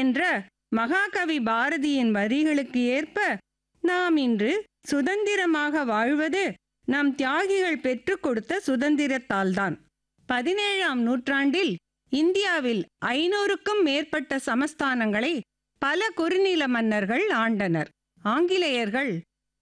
என்ற மகாகவி பாரதியின் வரிகளுக்கு ஏற்ப நாம் இன்று சுதந்திரமாக வாழ்வது நம் தியாகிகள் பெற்றுக் கொடுத்த சுதந்திரத்தால்தான். 17ஆம் நூற்றாண்டில் இந்தியாவில் 500க்கும் மேற்பட்ட சமஸ்தானங்களை பல குறுநில மன்னர்கள் ஆண்டனர். ஆங்கிலேயர்கள்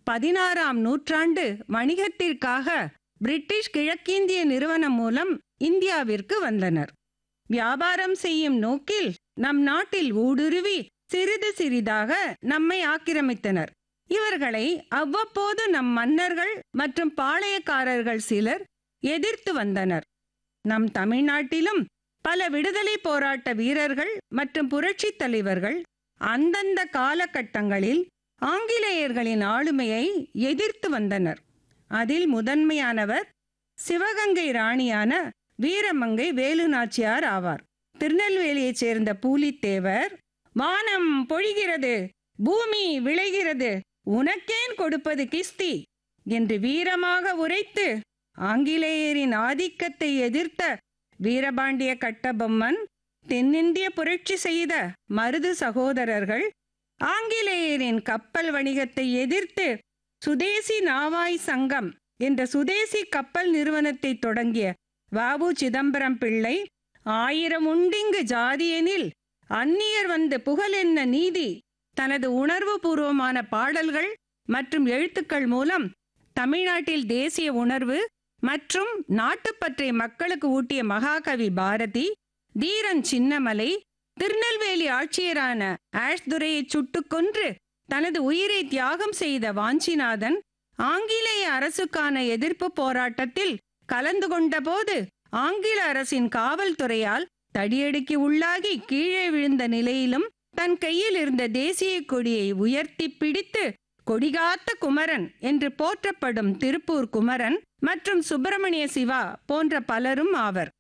16ஆம் நூற்றாண்டு வணிகத்திற்காக பிரிட்டிஷ் கிழக்கிந்திய நிறுவனம் மூலம் இந்தியாவிற்கு வந்தனர். வியாபாரம் செய்யும் நோக்கில் நம் நாட்டில் ஊடுருவி சிறிது சிறிதாக நம்மை ஆக்கிரமித்தனர். இவர்களை அவ்வப்போது நம் மன்னர்கள் மற்றும் பாளையக்காரர்கள் சிலர் எதிர்த்து வந்தனர். நம் தமிழ்நாட்டிலும் பல விடுதலை போராட்ட வீரர்கள் மற்றும் புரட்சி தலைவர்கள் அந்தந்த காலகட்டங்களில் ஆங்கிலேயர்களின் ஆளுமையை எதிர்த்து வந்தனர். அதில் முதன்மையானவர் சிவகங்கை ராணியான வீரமங்கை வேலு நாச்சியார் ஆவார். திருநெல்வேலியைச் சேர்ந்த பூலித்தேவர், வானம் பொழிகிறது, பூமி விளைகிறது, உனக்கேன் கொடுப்பது கிஸ்தி என்று வீரமாக உரைத்து ஆங்கிலேயரின் ஆதிக்கத்தை எதிர்த்த வீரபாண்டிய கட்டபொம்மன், தென்னிந்திய புரட்சி செய்த மருது சகோதரர்கள், ஆங்கிலேயரின் கப்பல் வணிகத்தை எதிர்த்து சுதேசி நாவாய் சங்கம் என்ற சுதேசி கப்பல் நிறுவனத்தை தொடங்கிய வ.உ. சிதம்பரம் பிள்ளை, 1000 உண்டிங்கு ஜாதியெனில் அந்நியர் வந்து புகழென்ன நீதி தனது உணர்வு பூர்வமான பாடல்கள் மற்றும் எழுத்துக்கள் மூலம் தமிழ்நாட்டில் தேசிய உணர்வு மற்றும் நாட்டுப்பற்றை மக்களுக்கு ஊட்டிய மகாகவி பாரதி, தீரன் சின்னமலை, திருநெல்வேலி ஆட்சியரான ஆஷ்துரையை சுட்டுக் கொன்று தனது உயிரை தியாகம் செய்த வாஞ்சிநாதன், ஆங்கிலேய அரசுக்கான எதிர்ப்பு போராட்டத்தில் கலந்து கொண்டபோது ஆங்கில அரசின் காவல்துறையால் தடியடிக்கு உள்ளாகி கீழே விழுந்த நிலையிலும் தன் கையில் இருந்த தேசிய கொடியை உயர்த்தி பிடித்து கொடிகாத்த குமரன் என்று போற்றப்படும் திருப்பூர் குமரன் மற்றும் சுப்பிரமணிய சிவா போன்ற பலரும் ஆவர்.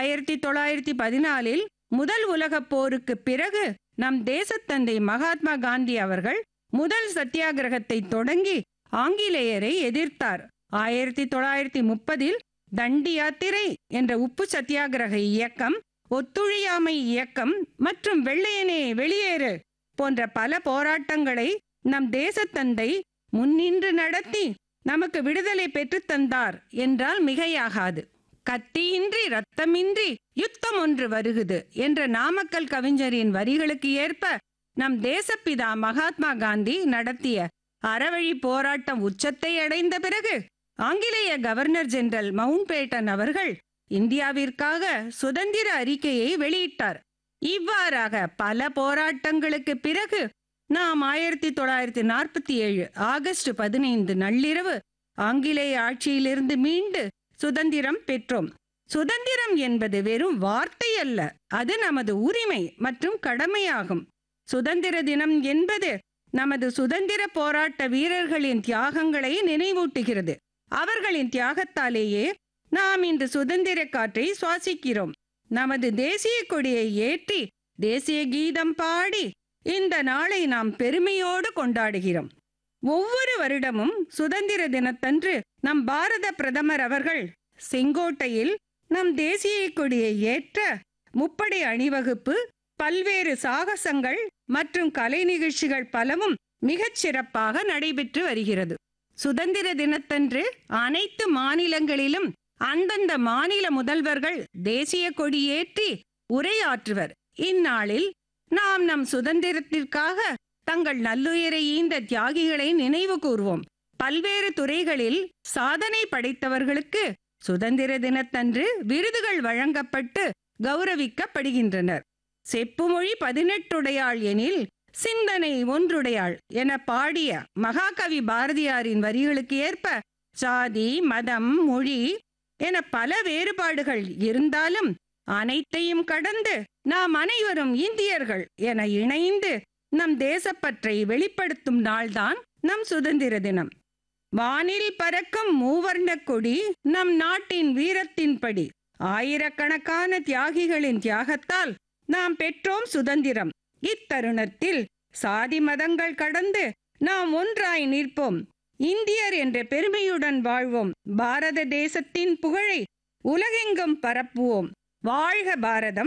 1914இல் முதல் உலகப் போருக்கு பிறகு நம் தேசத்தந்தை மகாத்மா காந்தி அவர்கள் முதல் சத்தியாகிரகத்தை தொடங்கி ஆங்கிலேயரை எதிர்த்தார். 1930இல் தண்டி யாத்திரை என்ற உப்பு சத்தியாகிரக இயக்கம், ஒத்துழையாமை இயக்கம் மற்றும் வெள்ளையனே வெளியேறு போன்ற பல போராட்டங்களை நம் தேசத்தந்தை முன்னின்று நடத்தி நமக்கு விடுதலை பெற்றுத் தந்தார் என்றால் மிகையாகாது. கத்தியின்றி இரத்தமின்றி யுத்தம் ஒன்று வருகுது என்ற நாமக்கல் கவிஞரின் வரிகளுக்கு ஏற்ப நம் தேசப்பிதா மகாத்மா காந்தி நடத்திய அறவழி போராட்டம் உச்சத்தை அடைந்த பிறகு ஆங்கிலேய கவர்னர் ஜெனரல் மவுண்ட்பேட்டன் அவர்கள் இந்தியாவிற்காக சுதந்திர அறிக்கையை வெளியிட்டார். இவ்வாறாக பல போராட்டங்களுக்கு பிறகு நாம் 1947 ஆகஸ்ட் 15 நள்ளிரவு ஆங்கிலேய ஆட்சியிலிருந்து மீண்டு சுதந்திரம் பெற்றோம். சுதந்திரம் என்பது வெறும் வார்த்தை அல்ல, அது நமது உரிமை மற்றும் கடமையாகும். சுதந்திர தினம் என்பது நமது சுதந்திர போராட்ட வீரர்களின் தியாகங்களை நினைவூட்டுகிறது. அவர்களின் தியாகத்தாலேயே நாம் இன்று சுதந்திர காற்றை சுவாசிக்கிறோம். நமது தேசிய கொடியை ஏற்றி தேசிய கீதம் பாடி இந்த நாளை நாம் பெருமையோடு கொண்டாடுகிறோம். ஒவ்வொரு வருடமும் சுதந்திர தினத்தன்று நம் பாரத பிரதமர் அவர்கள் செங்கோட்டையில் நம் தேசிய கொடியை ஏற்ற முப்படை அணிவகுப்பு, பல்வேறு சாகசங்கள் மற்றும் கலை நிகழ்ச்சிகள் பலவும் மிகச் சிறப்பாக நடைபெற்று வருகிறது. சுதந்திர தினத்தன்று அனைத்து மாநிலங்களிலும் அந்தந்த மாநில முதல்வர்கள் தேசிய கொடியேற்றி உரையாற்றுவர். இந்நாளில் நாம் நம் சுதந்திரத்திற்காக தங்கள் நல்லுயிரை ஈந்த தியாகிகளை நினைவு கூர்வோம். பல்வேறு துறைகளில் சாதனை படைத்தவர்களுக்கு சுதந்திர தினத்தன்று விருதுகள் வழங்கப்பட்டு கௌரவிக்கப்படுகின்றனர். செப்புமொழி 18 எனில் சிந்தனை ஒன்றுடையாள் என பாடிய மகாகவி பாரதியாரின் வரிகளுக்கு ஏற்ப சாதி, மதம், மொழி என பல வேறுபாடுகள் இருந்தாலும் அனைத்தையும் கடந்து நாம் அனைவரும் இந்தியர்கள் என இணைந்து நம் தேசப்பற்றை வெளிப்படுத்தும் நாள்தான் நம் சுதந்திர தினம். வானில் பறக்கும் மூவர்ண கொடி நம் நாட்டின் வீரத்தின்படி. ஆயிரக்கணக்கான தியாகிகளின் தியாகத்தால் நாம் பெற்றோம் சுதந்திரம். இத்தருணத்தில் சாதி மதங்கள் கடந்து நாம் ஒன்றாய் நிற்போம். இந்தியர் என்ற பெருமையுடன் வாழ்வோம். பாரத தேசத்தின் புகழை உலகெங்கும் பரப்புவோம். வாழ்க பாரதம்!